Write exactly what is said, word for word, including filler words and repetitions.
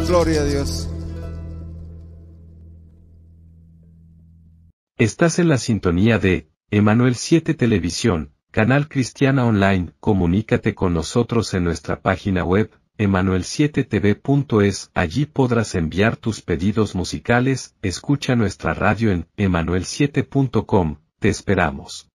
Gloria a Dios. Estás en la sintonía de Emanuel siete Televisión, canal cristiana online. Comunícate con nosotros en nuestra página web, emanuel siete t v punto es. Allí podrás enviar tus pedidos musicales. Escucha nuestra radio en emanuel siete punto com. Te esperamos.